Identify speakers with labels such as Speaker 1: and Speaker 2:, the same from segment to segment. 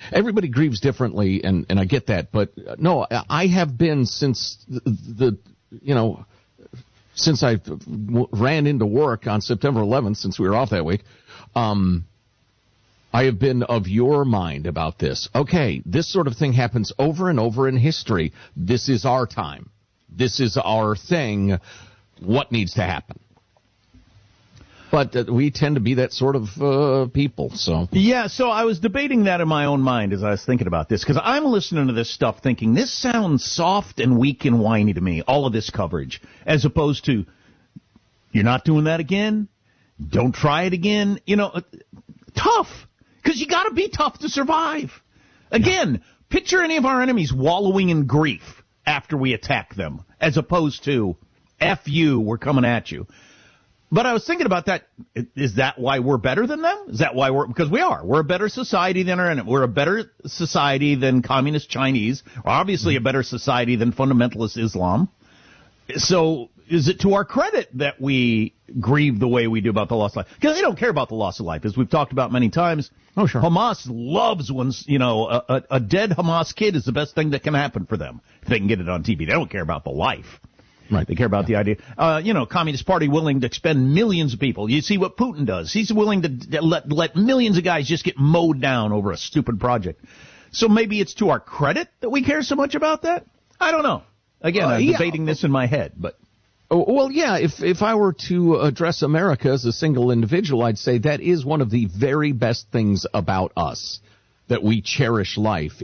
Speaker 1: Everybody grieves differently, and I get that. But no, I have been since since I ran into work on September 11th, since we were off that week, I have been of your mind about this. Okay, this sort of thing happens over and over in history. This is our time. This is our thing. What needs to happen? But we tend to be that sort of people. So
Speaker 2: yeah, so I was debating that in my own mind as I was thinking about this, because I'm listening to this stuff thinking, this sounds soft and weak and whiny to me, all of this coverage, as opposed to, you're not doing that again? Don't try it again? Tough. Because you got to be tough to survive. Again, picture any of our enemies wallowing in grief after we attack them, as opposed to, F you, we're coming at you. But I was thinking about that. Is that why we're better than them? Is that why because we are. We're a better society than our enemy. We're a better society than communist Chinese. We're obviously a better society than fundamentalist Islam. So is it to our credit that we grieve the way we do about the loss of life? Because they don't care about the loss of life, as we've talked about many times.
Speaker 1: Oh, sure.
Speaker 2: Hamas loves when, a dead Hamas kid is the best thing that can happen for them if they can get it on TV. They don't care about the life.
Speaker 1: Right.
Speaker 2: They care about the idea. Communist Party willing to expend millions of people. You see what Putin does. He's willing to let millions of guys just get mowed down over a stupid project. So maybe it's to our credit that we care so much about that? I don't know. Again, I'm debating this in my head, but.
Speaker 1: Oh, well, yeah, if I were to address America as a single individual, I'd say that is one of the very best things about us, that we cherish life.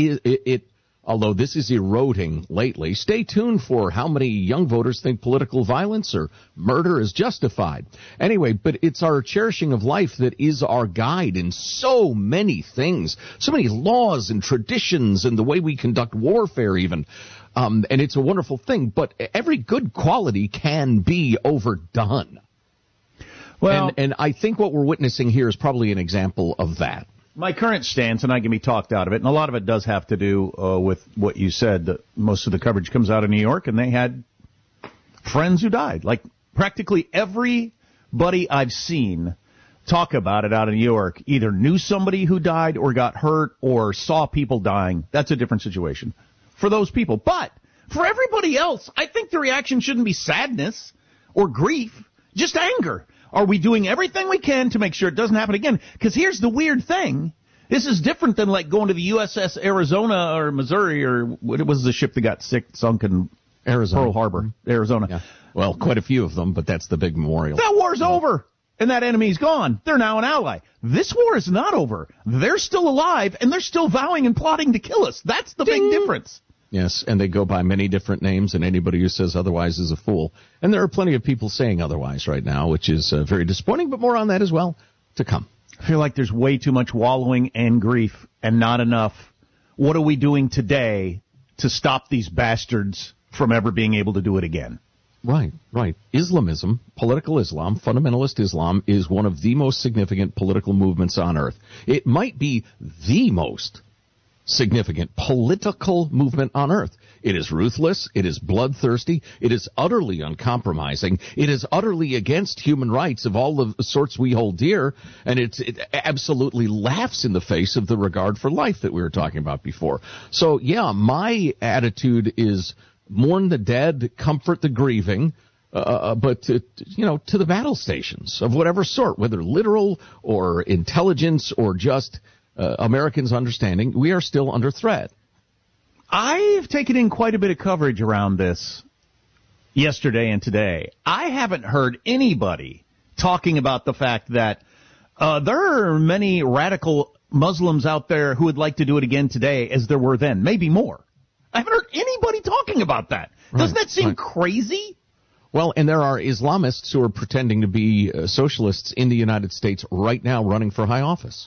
Speaker 1: Although this is eroding lately, stay tuned for how many young voters think political violence or murder is justified. Anyway, but it's our cherishing of life that is our guide in so many things, so many laws and traditions and the way we conduct warfare even. And it's a wonderful thing, but every good quality can be overdone. Well, and I think what we're witnessing here is probably an example of that.
Speaker 2: My current stance, and I can be talked out of it, and a lot of it does have to do with what you said, that most of the coverage comes out of New York, and they had friends who died. Like, practically everybody I've seen talk about it out of New York either knew somebody who died or got hurt or saw people dying. That's a different situation for those people. But for everybody else, I think the reaction shouldn't be sadness or grief, just anger. Are we doing everything we can to make sure it doesn't happen again? Because here's the weird thing. This is different than like going to the USS Arizona or Missouri, or what was the ship that got sunk in
Speaker 1: Arizona.
Speaker 2: Pearl Harbor, Arizona.
Speaker 1: Yeah. Well, quite a few of them, but that's the big memorial.
Speaker 2: That war's over, and that enemy's gone. They're now an ally. This war is not over. They're still alive, and they're still vowing and plotting to kill us. That's the big difference.
Speaker 1: Yes, and they go by many different names, and anybody who says otherwise is a fool. And there are plenty of people saying otherwise right now, which is very disappointing, but more on that as well to come.
Speaker 2: I feel like there's way too much wallowing and grief and not enough. What are we doing today to stop these bastards from ever being able to do it again?
Speaker 1: Right. Islamism, political Islam, fundamentalist Islam, is one of the most significant political movements on earth. It might be the most significant political movement on earth. It is ruthless. It is bloodthirsty. It is utterly uncompromising. It is utterly against human rights of all the sorts we hold dear, and it absolutely laughs in the face of the regard for life that we were talking about before. So, yeah, my attitude is mourn the dead, comfort the grieving, but to the battle stations of whatever sort, whether literal or intelligence or just Americans understanding, we are still under threat.
Speaker 2: I've taken in quite a bit of coverage around this yesterday and today. I haven't heard anybody talking about the fact that there are many radical Muslims out there who would like to do it again today as there were then, maybe more. I haven't heard anybody talking about that. Doesn't that seem crazy?
Speaker 1: Well, and there are Islamists who are pretending to be socialists in the United States right now running for high office.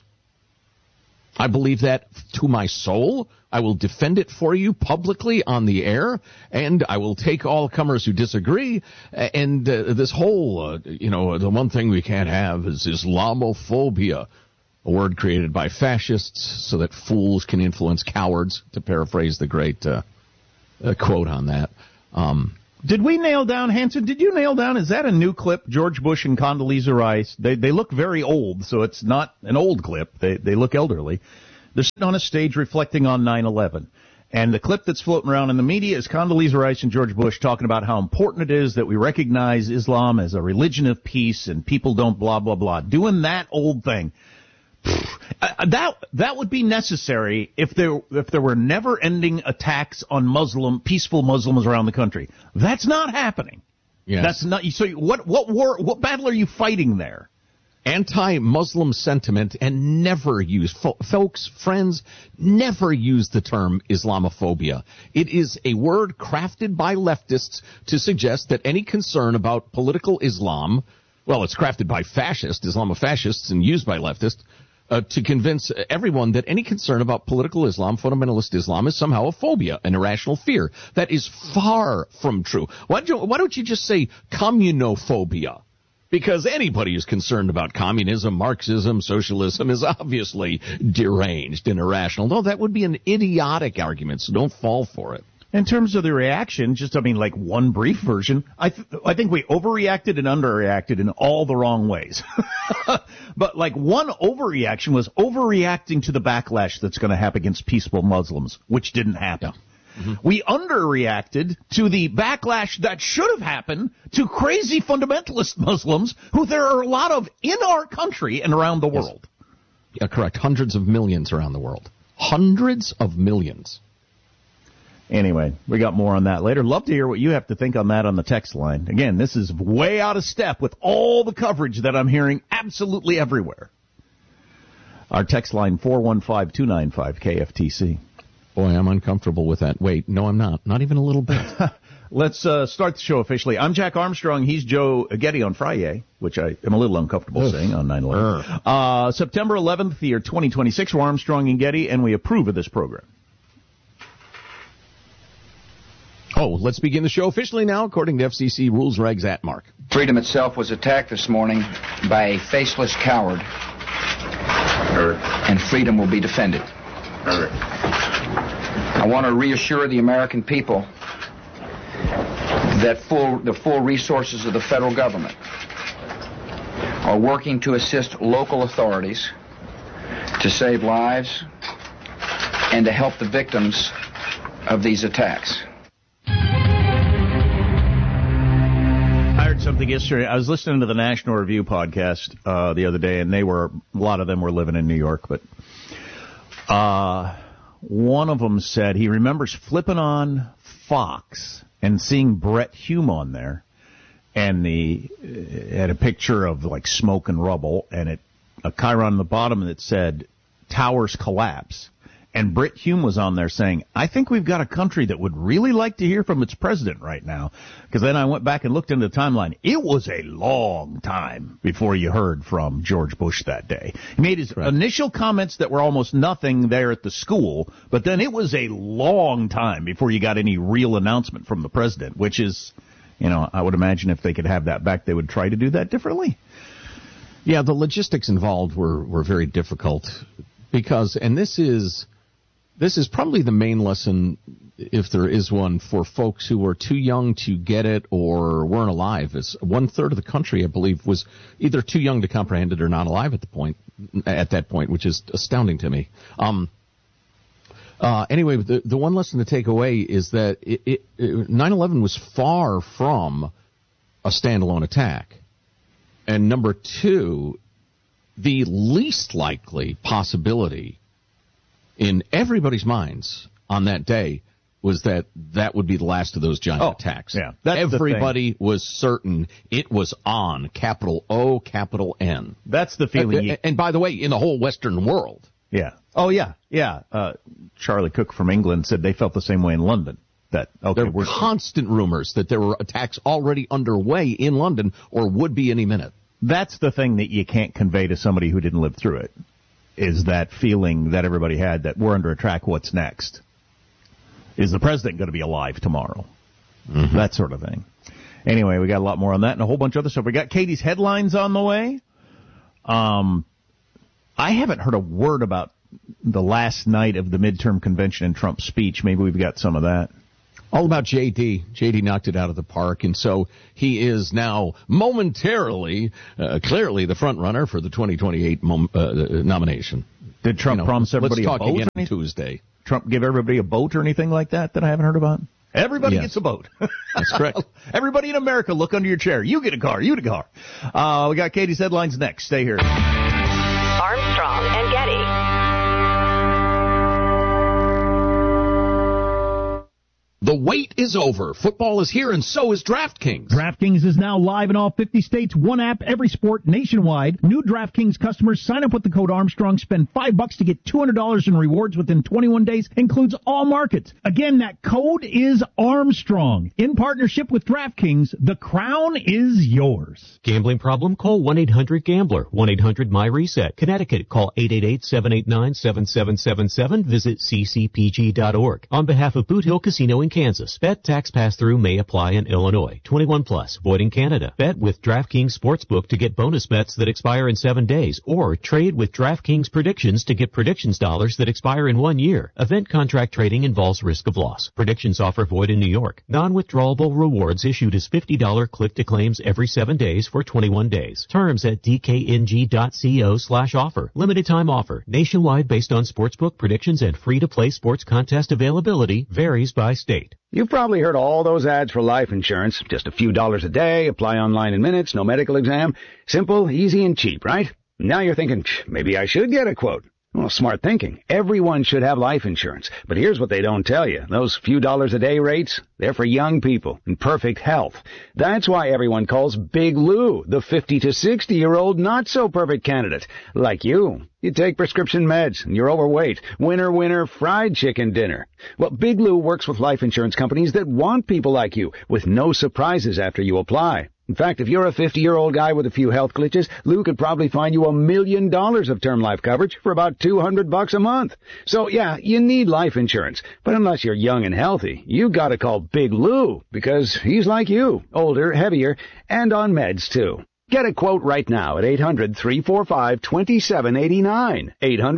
Speaker 1: I believe that to my soul. I will defend it for you publicly on the air, and I will take all comers who disagree. And this whole, the one thing we can't have is Islamophobia, a word created by fascists so that fools can influence cowards, to paraphrase the great quote on that.
Speaker 2: Did we nail down, Hanson, did you nail down, is that a new clip, George Bush and Condoleezza Rice? They look very old, so it's not an old clip. They look elderly. They're sitting on a stage reflecting on 9/11. And the clip that's floating around in the media is Condoleezza Rice and George Bush talking about how important it is that we recognize Islam as a religion of peace and people don't blah, blah, blah. Doing that old thing. That would be necessary if there were never-ending attacks on peaceful Muslims around the country. That's not happening.
Speaker 1: Yes.
Speaker 2: That's not. So what battle are you fighting there?
Speaker 1: Anti-Muslim sentiment, and never use, folks, friends, never use the term Islamophobia. It is a word crafted by leftists to suggest that any concern about political Islam, well, it's crafted by Islamofascists, and used by leftists, to convince everyone that any concern about political Islam, fundamentalist Islam, is somehow a phobia, an irrational fear. That is far from true. Why don't you just say communophobia? Because anybody who's concerned about communism, Marxism, socialism is obviously deranged and irrational. No, that would be an idiotic argument, so don't fall for it.
Speaker 2: In terms of the reaction, like one brief version, I think we overreacted and underreacted in all the wrong ways. But like one overreaction was overreacting to the backlash that's going to happen against peaceful Muslims, which didn't happen. Yeah. Mm-hmm. We underreacted to the backlash that should have happened to crazy fundamentalist Muslims, who there are a lot of in our country and around the world.
Speaker 1: Yeah, correct. Hundreds of millions around the world. Hundreds of millions.
Speaker 2: Anyway, we got more on that later. Love to hear what you have to think on that on the text line. Again, this is way out of step with all the coverage that I'm hearing absolutely everywhere. Our text line, 415-295-KFTC.
Speaker 1: Boy, I'm uncomfortable with that. Wait, no, I'm not. Not even a little bit.
Speaker 2: Let's start the show officially. I'm Jack Armstrong. He's Joe Getty on Friday, which I am a little uncomfortable saying on 9/11. September 11th, year 2026. We're Armstrong and Getty, and we approve of this program.
Speaker 1: Oh, let's begin the show officially now, according to FCC rules, regs, at Mark.
Speaker 3: Freedom itself was attacked this morning by a faceless coward, and freedom will be defended. I want to reassure the American people that the full resources of the federal government are working to assist local authorities to save lives and to help the victims of these attacks.
Speaker 2: I heard something yesterday. I was listening to the National Review podcast the other day, and a lot of them were living in New York, but one of them said he remembers flipping on Fox and seeing Brett Hume on there, and had a picture of like smoke and rubble, and a chyron on the bottom that said "Towers collapse." And Brett Hume was on there saying, "I think we've got a country that would really like to hear from its president right now." Because then I went back and looked into the timeline. It was a long time before you heard from George Bush that day. He made his initial comments that were almost nothing there at the school, but then it was a long time before you got any real announcement from the president, which is, I would imagine if they could have that back, they would try to do that differently.
Speaker 1: Yeah, the logistics involved were very difficult because, and this is probably the main lesson, if there is one, for folks who were too young to get it or weren't alive. Is 1/3 of the country, I believe, was either too young to comprehend it or not alive at that point, which is astounding to me. Anyway, the one lesson to take away is that 9/11 was far from a standalone attack. And number two, the least likely possibility in everybody's minds on that day was that would be the last of those giant attacks.
Speaker 2: Yeah,
Speaker 1: everybody was certain it was on, capital O, capital N.
Speaker 2: That's the feeling.
Speaker 1: And by the way, in the whole Western world.
Speaker 2: Yeah. Oh, yeah. Charlie Cook from England said they felt the same way in London. There
Speaker 1: were constant rumors that there were attacks already underway in London or would be any minute.
Speaker 2: That's the thing that you can't convey to somebody who didn't live through it. Is that feeling that everybody had that we're under attack, what's next? Is the president going to be alive tomorrow? Mm-hmm. That sort of thing. Anyway, we got a lot more on that and a whole bunch of other stuff. We got Katie's headlines on the way. I haven't heard a word about the last night of the midterm convention and Trump's speech. Maybe we've got some of that.
Speaker 1: All about JD. JD knocked it out of the park, and so he is now momentarily, clearly the front runner for the 2028 nomination.
Speaker 2: Did Trump promise everybody a vote?
Speaker 1: Let's talk again on Tuesday.
Speaker 2: Trump give everybody a vote or anything like that I haven't heard about? Everybody gets a vote.
Speaker 1: That's correct.
Speaker 2: Everybody in America, look under your chair. You get a car. You get a car. We got Katie's headlines next. Stay here.
Speaker 4: Armstrong and Getty.
Speaker 1: The wait is over. Football is here, and so is DraftKings.
Speaker 5: DraftKings is now live in all 50 states. One app, every sport, nationwide. New DraftKings customers sign up with the code Armstrong, spend $5 to get $200 in rewards within 21 days. Includes all markets. Again, that code is Armstrong. In partnership with DraftKings, the crown is yours.
Speaker 6: Gambling problem? Call 1-800-GAMBLER. 1-800-MY-RESET. Connecticut, call 888-789-7777. Visit ccpg.org. On behalf of Boot Hill Casino in Kansas. Bet tax pass-through may apply in Illinois. 21 plus. Void in Canada. Bet with DraftKings Sportsbook to get bonus bets that expire in 7 days. Or trade with DraftKings Predictions to get predictions dollars that expire in 1 year. Event contract trading involves risk of loss. Predictions offer void in New York. Non-withdrawable rewards issued as $50 click-to-claims every 7 days for 21 days. Terms at dkng.co/offer. Limited time offer. Nationwide based on sportsbook predictions and free-to-play sports contest availability. Varies by state.
Speaker 7: You've probably heard all those ads for life insurance. Just a few dollars a day, apply online in minutes, no medical exam. Simple, easy, and cheap, right? Now you're thinking, maybe I should get a quote. Well, smart thinking. Everyone should have life insurance. But here's what they don't tell you. Those few dollars a day rates, they're for young people in perfect health. That's why everyone calls Big Lou the 50 to 60-year-old not-so-perfect candidate. Like you. You take prescription meds, and you're overweight. Winner, winner, fried chicken dinner. Well, Big Lou works with life insurance companies that want people like you, with no surprises after you apply. In fact, if you're a 50-year-old guy with a few health glitches, Lou could probably find you $1 million of term life coverage for about $200 a month. So, yeah, you need life insurance. But unless you're young and healthy, you gotta call Big Lou, because he's like you, older, heavier, and on meds, too. Get a quote right now at 800-345-2789.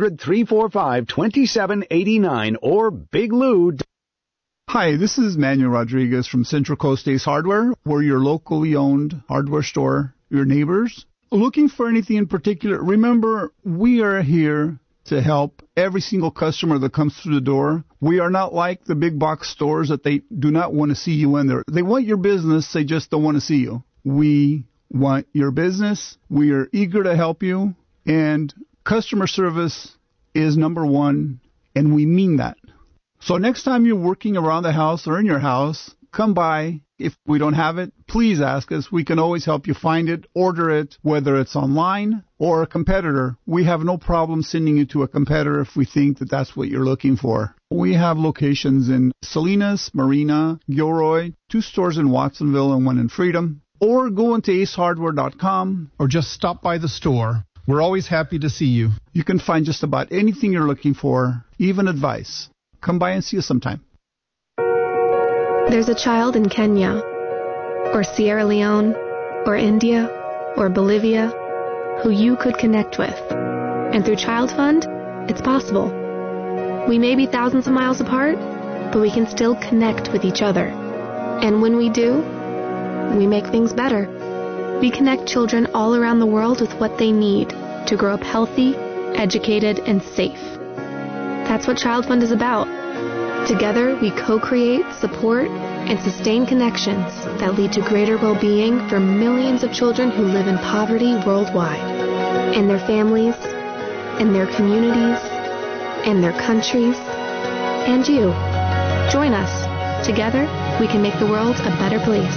Speaker 7: 800-345-2789 or Big Lou.
Speaker 8: Hi, this is Manuel Rodriguez from Central Coast Ace Hardware. We're your locally owned hardware store, your neighbors. Looking for anything in particular? Remember, we are here to help every single customer that comes through the door. We are not like the big box stores that they do not want to see you in there. They want your business, they just don't want to see you. We want your business. We are eager to help you, and customer service is number one, and we mean that. So next time you're working around the house or in your house, come by. If we don't have it, please ask us. We can always help you find it, order it, whether it's online or a competitor. We have no problem sending you to a competitor if we think that that's what you're looking for. We have locations in Salinas, Marina, Gilroy, 2 stores in Watsonville and 1 in Freedom. Or go into acehardware.com
Speaker 9: or just stop by the store. We're always happy to see you.
Speaker 8: You can find just about anything you're looking for, even advice. Come by and see us sometime.
Speaker 10: There's a child in Kenya, or Sierra Leone, or India, or Bolivia, who you could connect with. And through Child Fund, it's possible. We may be thousands of miles apart, but we can still connect with each other. And when we do, we make things better. We connect children all around the world with what they need to grow up healthy, educated, and safe. That's what Child Fund is about. Together, we co-create, support, and sustain connections that lead to greater well-being for millions of children who live in poverty worldwide, and their families, and their communities, and their countries, and you. Join us. Together, we can make the world a better place.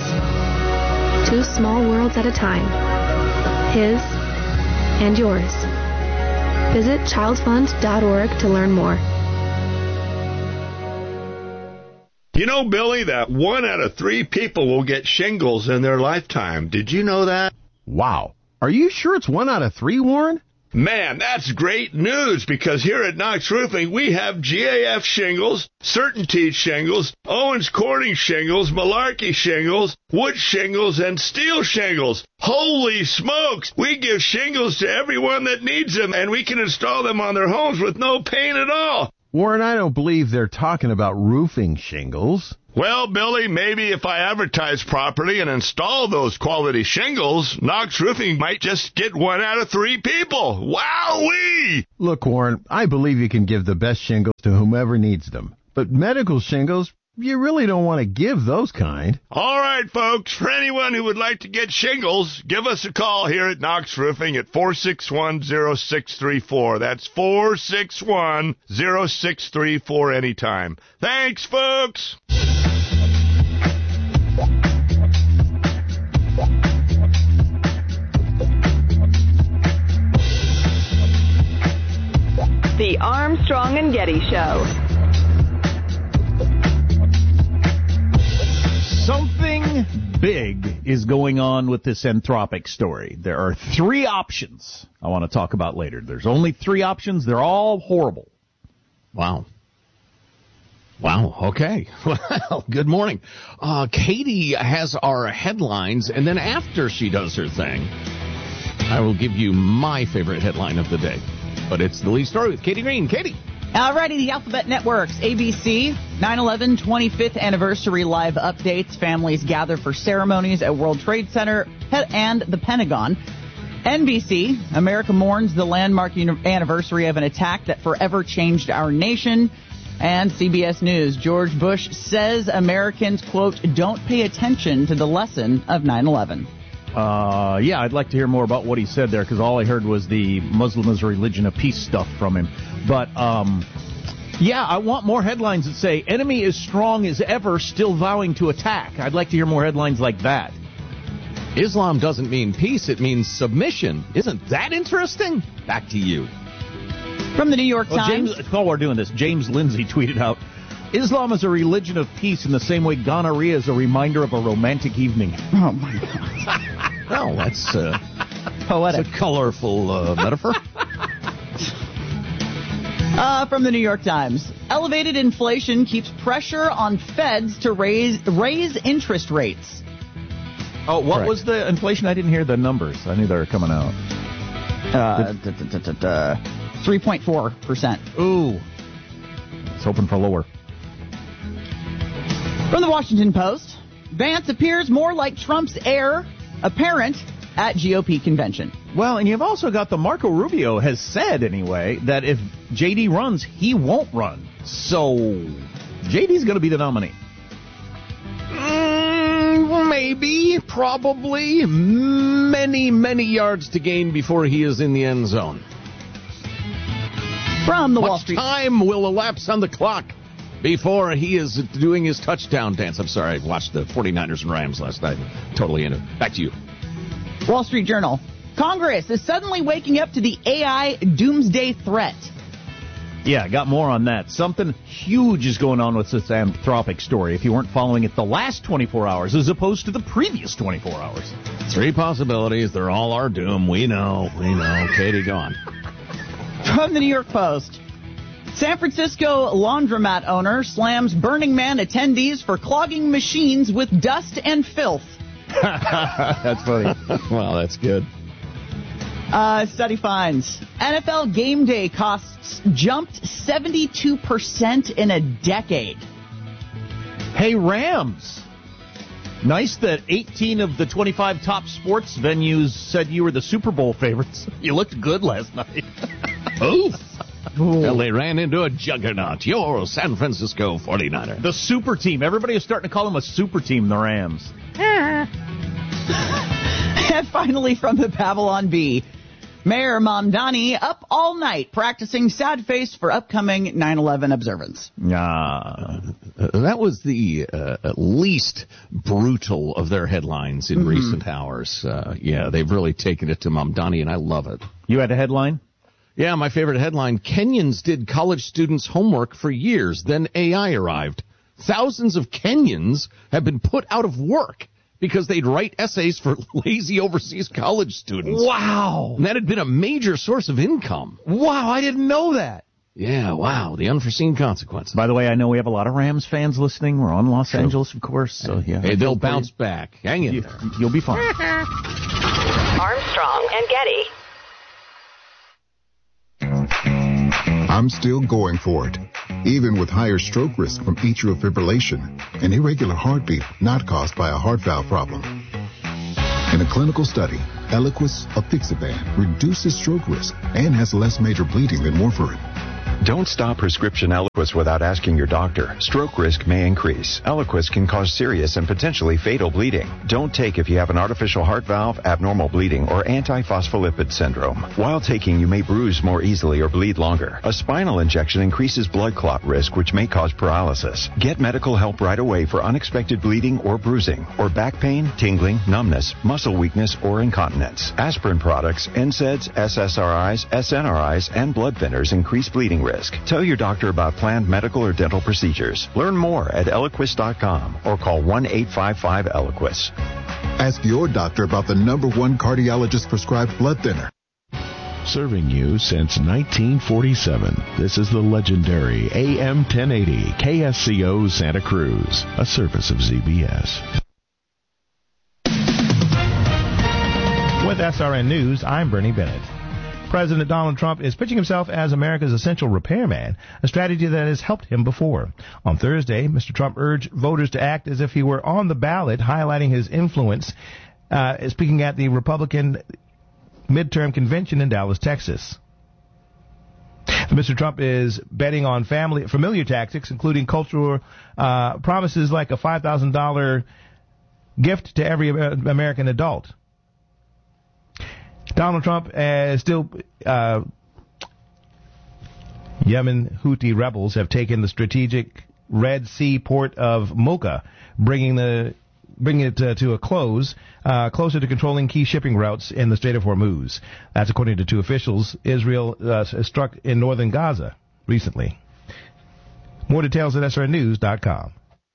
Speaker 10: 2 small worlds at a time. His and yours. Visit childfund.org to learn more.
Speaker 11: You know, Billy, that 1 out of 3 people will get shingles in their lifetime. Did you know that?
Speaker 12: Wow. Are you sure it's 1 out of 3, Warren?
Speaker 11: Man, that's great news, because here at Knox Roofing, we have GAF shingles, Certainty shingles, Owens Corning shingles, Malarkey shingles, wood shingles, and steel shingles. Holy smokes! We give shingles to everyone that needs them, and we can install them on their homes with no pain at all.
Speaker 12: Warren, I don't believe they're talking about roofing shingles.
Speaker 11: Well, Billy, maybe if I advertise properly and install those quality shingles, Knox Roofing might just get 1 out of 3 people. Wowee!
Speaker 12: Look, Warren, I believe you can give the best shingles to whomever needs them. But medical shingles, you really don't want to give those kind.
Speaker 11: All right, folks, for anyone who would like to get shingles, give us a call here at Knox Roofing at 461-0634. That's 461-0634 anytime. Thanks, folks!
Speaker 4: The Armstrong and Getty Show.
Speaker 2: Something big is going on with this Anthropic story. There are 3 options I want to talk about later. There's only 3 options. They're all horrible.
Speaker 1: Wow. Okay. Well, good morning. Katie has our headlines, and then after she does her thing, I will give you my favorite headline of the day. But it's the lead story with Katie Green. Katie.
Speaker 13: Alrighty, the Alphabet Networks, ABC, 9/11 25th Anniversary Live Updates. Families gather for ceremonies at World Trade Center and the Pentagon. NBC, America mourns the landmark anniversary of an attack that forever changed our nation. And CBS News, George Bush says Americans, quote, don't pay attention to the lesson of 9/11.
Speaker 2: Yeah, I'd like to hear more about what he said there, because all I heard was the Muslim is a religion of peace stuff from him. But, yeah, I want more headlines that say, enemy is strong as ever, still vowing to attack. I'd like to hear more headlines like that.
Speaker 1: Islam doesn't mean peace, it means submission. Isn't that interesting? Back to you.
Speaker 13: From the New York Times.
Speaker 2: While we're doing this, James Lindsay tweeted out, Islam is a religion of peace in the same way gonorrhea is a reminder of a romantic evening.
Speaker 13: Oh, my God.
Speaker 1: Well, that's
Speaker 13: poetic.
Speaker 1: It's a colorful metaphor.
Speaker 13: From the New York Times. Elevated inflation keeps pressure on feds to raise interest rates.
Speaker 2: Oh, what was the inflation? I didn't hear the numbers. I knew they were coming out.
Speaker 13: 3.4%.
Speaker 2: Ooh. I was hoping for lower.
Speaker 13: From the Washington Post, Vance appears more like Trump's heir apparent at GOP convention.
Speaker 2: Well, and you've also got the Marco Rubio has said, anyway, that if J.D. runs, he won't run. So, J.D.'s going to be the nominee.
Speaker 1: Maybe, probably. Many yards to gain before he is in the end zone.
Speaker 13: From the Wall Street.
Speaker 1: Much time will elapse on the clock before he is doing his touchdown dance. I'm sorry, I watched the 49ers and Rams last night. Totally into it. Back to you.
Speaker 13: Wall Street Journal. Congress is suddenly waking up to the AI doomsday threat.
Speaker 2: Yeah, got more on that. Something huge is going on with this Anthropic story if you weren't following it the last 24 hours as opposed to the previous 24 hours.
Speaker 1: 3 possibilities. They're all our doom. We know. Katie, go on.
Speaker 13: From the New York Post. San Francisco laundromat owner slams Burning Man attendees for clogging machines with dust and filth.
Speaker 2: That's funny.
Speaker 1: Well, that's good.
Speaker 13: Study finds NFL game day costs jumped 72% in a decade.
Speaker 2: Hey, Rams. Nice that 18 of the 25 top sports venues said you were the Super Bowl favorites. You looked good last night.
Speaker 1: Oof. Well, they ran into a juggernaut. Your San Francisco 49er.
Speaker 2: The super team. Everybody is starting to call them a super team, the Rams.
Speaker 13: And finally, from the Babylon Bee, Mayor Mamdani up all night practicing sad face for upcoming 9/11 observance.
Speaker 1: That was the least brutal of their headlines in recent hours. Yeah, they've really taken it to Mamdani, and I love it.
Speaker 2: You had a headline?
Speaker 1: Yeah, my favorite headline, Kenyans did college students' homework for years, then AI arrived. Thousands of Kenyans have been put out of work because they'd write essays for lazy overseas college students.
Speaker 2: Wow.
Speaker 1: And that had been a major source of income.
Speaker 2: Wow, I didn't know that.
Speaker 1: Yeah, wow, the unforeseen consequences.
Speaker 2: By the way, I know we have a lot of Rams fans listening. We're on Los Angeles, of course. So yeah,
Speaker 1: hey, they'll bounce back. Hang in there.
Speaker 2: You'll be fine.
Speaker 4: Armstrong and Getty.
Speaker 14: I'm still going for it. even with higher stroke risk from atrial fibrillation, an irregular heartbeat not caused by a heart valve problem. In a clinical study, Eliquis apixaban reduces stroke risk and has less major bleeding than warfarin.
Speaker 15: Don't stop prescription Eliquis without asking your doctor. Stroke risk may increase. Eliquis can cause serious and potentially fatal bleeding. Don't take if you have an artificial heart valve, abnormal bleeding, or antiphospholipid syndrome. While taking, you may bruise more easily or bleed longer. A spinal injection increases blood clot risk, which may cause paralysis. Get medical help right away for unexpected bleeding or bruising, or back pain, tingling, numbness, muscle weakness, or incontinence. Aspirin products, NSAIDs, SSRIs, SNRIs, and blood thinners increase bleeding risk. Tell your doctor about planned medical or dental procedures. Learn more at Eliquis.com or call 1-855-ELIQUIS.
Speaker 14: Ask your doctor about the #1 cardiologist prescribed blood thinner.
Speaker 16: Serving you since 1947, this is the legendary AM 1080 KSCO Santa Cruz, a service of ZBS.
Speaker 17: With SRN News, I'm Bernie Bennett. President Donald Trump is pitching himself as America's essential repairman, a strategy that has helped him before. On Thursday, Mr. Trump urged voters to act as if he were on the ballot, highlighting his influence, speaking at the Republican midterm convention in Dallas, Texas. Mr. Trump is betting on familiar tactics, including cultural promises like a $5,000 gift to every American adult. Donald Trump Yemen Houthi rebels have taken the strategic Red Sea port of Mocha, bringing it to a close, closer to controlling key shipping routes in the Strait of Hormuz. That's according to two officials Israel struck in northern Gaza recently. More details at SRNews.com.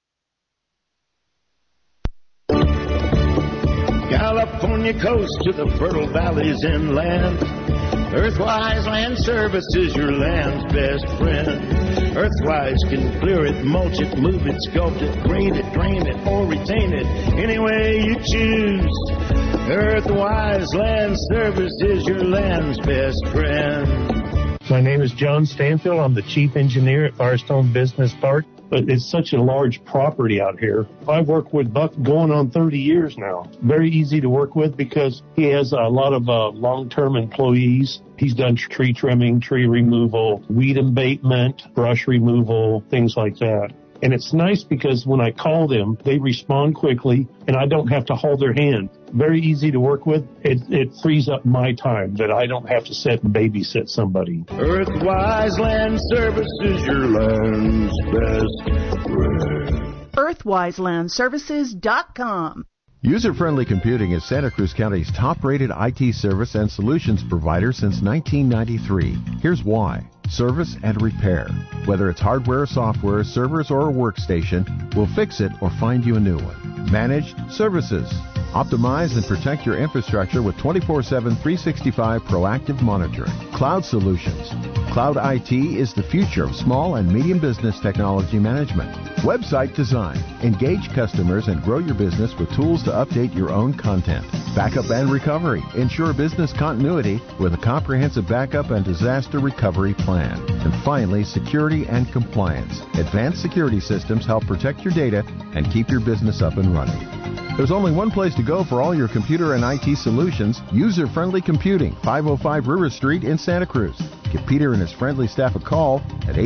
Speaker 18: California coast to the fertile valleys inland. Earthwise Land Services, your land's best friend. Earthwise can clear it, mulch it, move it, sculpt it, grade it, drain it, or retain it, any way you choose. Earthwise Land Services, your land's best friend.
Speaker 19: My name is John Stanfield. I'm the chief engineer at Firestone Business Park. But it's such a large property out here. I've worked with Buck going on 30 years now. Very easy to work with because he has a lot of long-term employees. He's done tree trimming, tree removal, weed abatement, brush removal, things like that. And it's nice because when I call them, they respond quickly, and I don't have to hold their hand. Very easy to work with. It frees up my time that I don't have to sit and babysit somebody.
Speaker 18: Earthwise Land Services, your land's best friend.
Speaker 20: EarthwiseLandServices.com.
Speaker 12: User-Friendly Computing is Santa Cruz County's top-rated IT service and solutions provider since 1993. Here's why. Service and repair. Whether it's hardware or software, servers or a workstation, we'll fix it or find you a new one. Managed services. Optimize and protect your infrastructure with 24/7, 365 proactive monitoring. Cloud solutions. Cloud IT is the future of small and medium business technology management. Website design. Engage customers and grow your business with tools to update your own content. Backup and recovery. Ensure business continuity with a comprehensive backup and disaster recovery plan. And finally, security and compliance. Advanced security systems help protect your data and keep your business up and running. There's only one place to go for all your computer and IT solutions, User-Friendly Computing, 505 River Street in Santa Cruz. Give Peter and his friendly staff a call at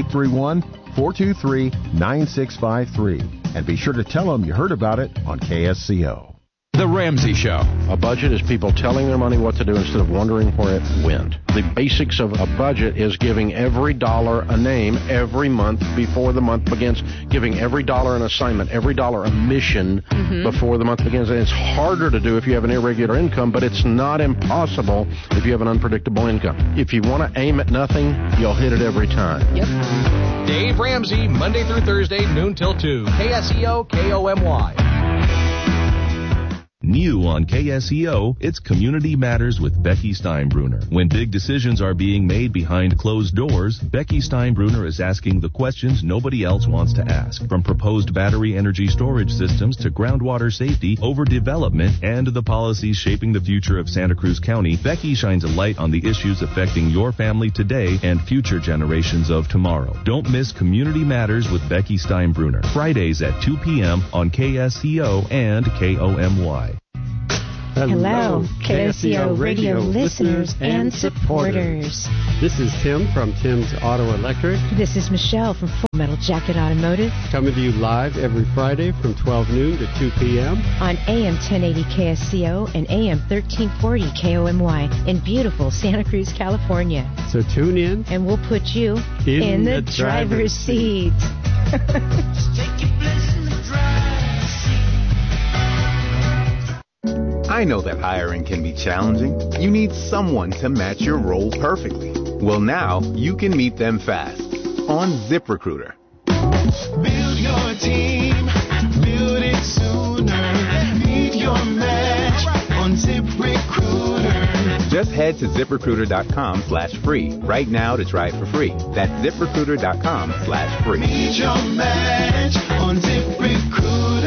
Speaker 12: 831-423-9653. And be sure to tell them you heard about it on KSCO.
Speaker 21: The Ramsey Show. A budget is people telling their money what to do instead of wondering where it went. The basics of a budget is giving every dollar a name every month before the month begins, giving every dollar an assignment, every dollar a mission before the month begins. And it's harder to do if you have an irregular income, but it's not impossible if you have an unpredictable income. If you want to aim at nothing, you'll hit it every time.
Speaker 22: Yep. Dave Ramsey, Monday through Thursday, noon till 2. KSEO, KOMY.
Speaker 3: New on KSEO, it's Community Matters with Becky Steinbruner. When big decisions are being made behind closed doors, Becky Steinbruner is asking the questions nobody else wants to ask. From proposed battery energy storage systems to groundwater safety, overdevelopment, and the policies shaping the future of Santa Cruz County, Becky shines a light on the issues affecting your family today and future generations of tomorrow. Don't miss Community Matters with Becky Steinbruner, Fridays at 2 p.m. on KSEO and KOMY.
Speaker 20: Hello, KSEO radio listeners and supporters.
Speaker 23: This is Tim from Tim's Auto Electric.
Speaker 20: This is Michelle from Full Metal Jacket Automotive.
Speaker 23: Coming to you live every Friday from 12 noon to 2 p.m.
Speaker 20: on AM 1080 KSCO and AM 1340 KOMY in beautiful Santa Cruz, California.
Speaker 23: So tune in.
Speaker 20: And we'll put you in the driver's seat.
Speaker 24: I know that hiring can be challenging. You need someone to match your role perfectly. Well, now you can meet them fast on ZipRecruiter.
Speaker 25: Build your team, build it sooner. Meet your match on ZipRecruiter.
Speaker 24: Just head to ZipRecruiter.com/free right now to try it for free. That's ZipRecruiter.com/free.
Speaker 25: Meet your match on ZipRecruiter.